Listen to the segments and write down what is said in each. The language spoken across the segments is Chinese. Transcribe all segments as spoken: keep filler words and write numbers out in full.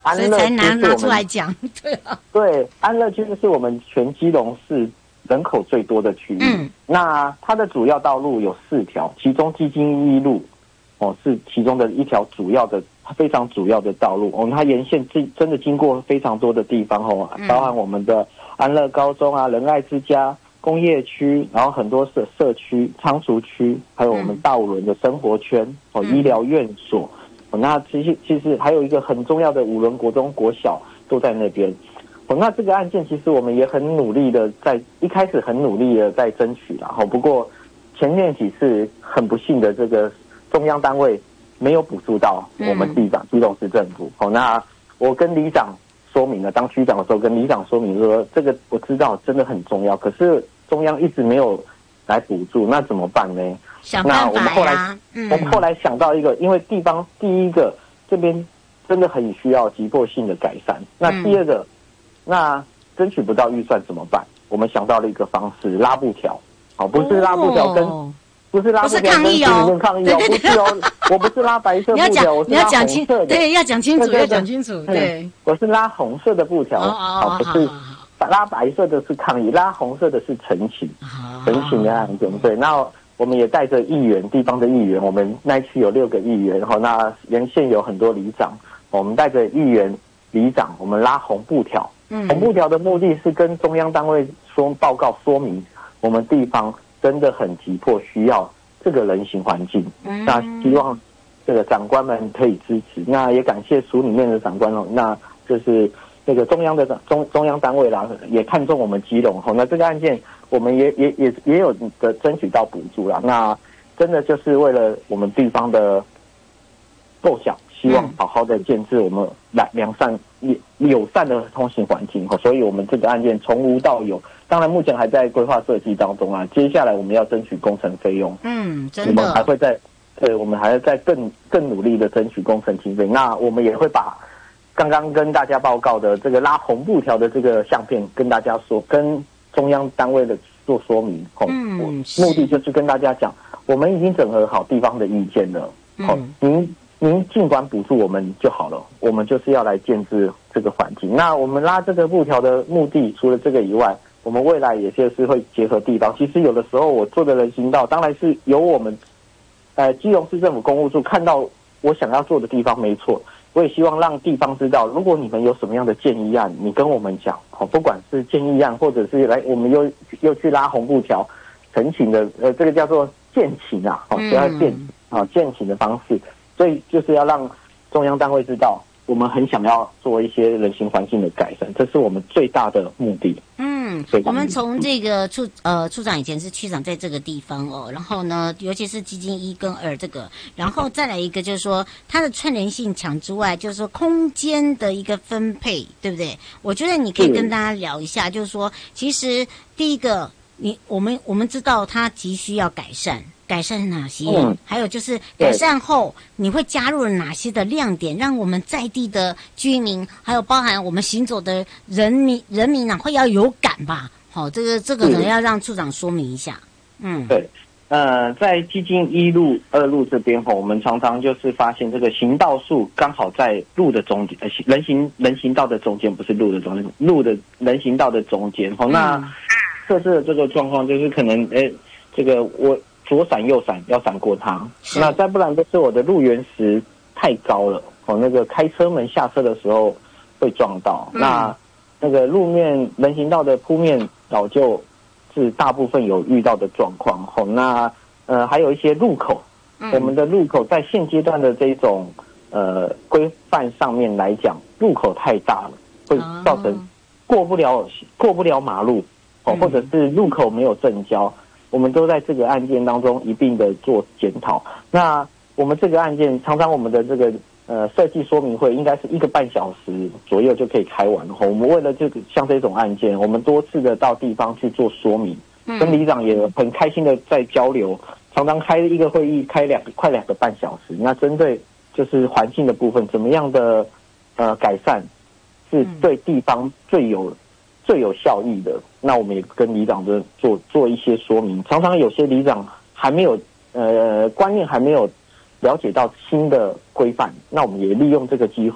安乐所以才拿拿出来区讲，对啊， 对，安乐区是我们全基隆市人口最多的区域。 嗯， 那它的主要道路有四条，其中基金一路哦是其中的一条主要的非常主要的道路哦，它沿线真真的经过非常多的地方哦，包含我们的安乐高中啊、仁爱之家、工业区，然后很多社社区、仓储区，还有我们大五轮的生活圈哦、医疗院所。哦，那其实其实还有一个很重要的五轮国中国小都在那边。哦，那这个案件其实我们也很努力的在一开始很努力的在争取啦。哦，不过前面几次很不幸的这个中央单位没有补助到我们地长基隆市政府。哦，那我跟里长说明了，当区长的时候跟里长说明说，这个我知道真的很重要，可是中央一直没有来补助，那怎么办呢？ 想办法呀。 那我们后来，嗯、我们后来想到一个，因为地方第一个这边真的很需要急迫性的改善。那第二个，嗯、那争取不到预算怎么办？我们想到了一个方式，拉布条。好，不是拉布条跟、哦、不是拉布条跟市里面抗议哦，不是哦，我不是拉白色布条，我是拉红色的。 对，要讲清楚，要讲清楚。对， 我是拉红色的布条， 好， 不是拉白色的是抗议，拉红色的是陈情，陈情的案件。对，那。我们也带着议员，地方的议员，我们那一区有六个议员，然后那原县有很多里长，我们带着议员、里长，我们拉红布条。嗯，红布条的目的是跟中央单位说报告说明，我们地方真的很急迫需要这个人行环境。嗯，那希望这个长官们可以支持，那也感谢署里面的长官哦，那就是这个中央的中中央单位啦，也看中我们基隆吼，那这个案件。我们也也也也有的争取到补助啦，那真的就是为了我们地方的构想，希望好好的建制我们良良善友善的通行环境，所以我们这个案件从无到有，当然目前还在规划设计当中啊。接下来我们要争取工程费用， 嗯，真的， 我们还会在对，我们还要再更更努力的争取工程经费。那我们也会把刚刚跟大家报告的这个拉红布条的这个相片跟大家说，跟中央单位的做说明，哦，嗯，目的就是跟大家讲，我们已经整合好地方的意见了，哦，嗯，您您尽管补助我们就好了，我们就是要来建制这个环境。那我们拉这个布条的目的，除了这个以外，我们未来也就是会结合地方。其实有的时候我做的人行道，当然是由我们，呃，基隆市政府公务处看到我想要做的地方没错。我也希望让地方知道，如果你们有什么样的建议案，你跟我们讲，好，不管是建议案，或者是来我们又又去拉红布条，陈情的，呃，这个叫做建情啊，好，不要建啊建情的方式，所以就是要让中央单位知道，我们很想要做一些人行环境的改善，这是我们最大的目的。 嗯，我们从这个处呃处长以前是区长在这个地方哦，然后呢，尤其是基金一跟二这个，然后再来一个就是说它的串联性强之外，就是说空间的一个分配，对不对？我觉得你可以跟大家聊一下，就是说，其实第一个，你我们我们知道它急需要改善。改善哪些？嗯，还有就是改善后你会加入了哪些的亮点，让我们在地的居民，还有包含我们行走的人民人民啊，会要有感吧？好，这个这个可能要让处长说明一下。嗯， 对，呃，在基金一路、二路这边吼，我们常常就是发现这个行道树刚好在路的中间，呃，人行人行道的中间，不是路的中间，路的人行道的中间。吼，那设置的这个状况就是可能，诶，这个我。左闪右闪要闪过它，那再不然就是我的路缘石太高了，哦，那个开车门下车的时候会撞到。嗯、那那个路面人行道的铺面早就是大部分有遇到的状况。哦，那呃还有一些路口，嗯、我们的路口在现阶段的这种呃规范上面来讲，路口太大了，会造成过不了过不了马路，哦，或者是路口没有正交。我们都在这个案件当中一并的做检讨。那我们这个案件，常常我们的这个呃设计说明会应该是一个半小时左右就可以开完。我们为了这个像这种案件，我们多次的到地方去做说明，跟里长也很开心的在交流，常常开一个会议开两快两个半小时。那针对就是环境的部分，怎么样的呃改善是对地方最有。最有效益的，那我们也跟里长的做做一些说明。常常有些里长还没有呃观念还没有了解到新的规范，那我们也利用这个机会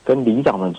跟里长们